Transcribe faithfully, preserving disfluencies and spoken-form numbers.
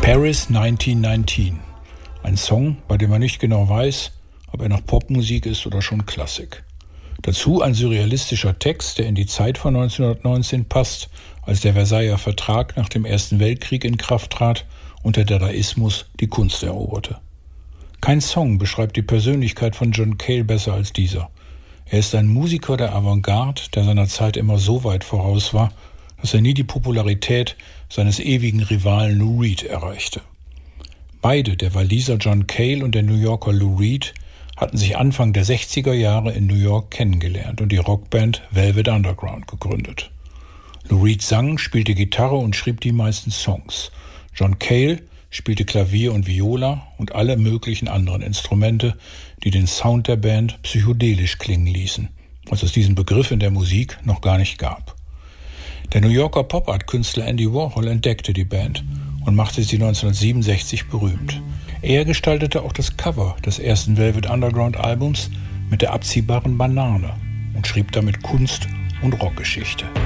Paris neunzehnhundertneunzehn. Ein Song, bei dem man nicht genau weiß, ob er noch Popmusik ist oder schon Klassik. Dazu ein surrealistischer Text, der in die Zeit von neunzehnhundertneunzehn passt, als der Versailler Vertrag nach dem Ersten Weltkrieg in Kraft trat und der Dadaismus die Kunst eroberte. Kein Song beschreibt die Persönlichkeit von John Cale besser als dieser. Er ist ein Musiker der Avantgarde, der seiner Zeit immer so weit voraus war, dass er nie die Popularität seines ewigen Rivalen Lou Reed erreichte. Beide, der Waliser John Cale und der New Yorker Lou Reed, hatten sich Anfang der sechziger Jahre in New York kennengelernt und die Rockband Velvet Underground gegründet. Lou Reed sang, spielte Gitarre und schrieb die meisten Songs. John Cale spielte Klavier und Viola und alle möglichen anderen Instrumente, die den Sound der Band psychedelisch klingen ließen, was es diesen Begriff in der Musik noch gar nicht gab. Der New Yorker Pop-Art-Künstler Andy Warhol entdeckte die Band und machte sie neunzehnhundertsiebenundsechzig berühmt. Er gestaltete auch das Cover des ersten Velvet Underground-Albums mit der abziehbaren Banane und schrieb damit Kunst- und Rockgeschichte.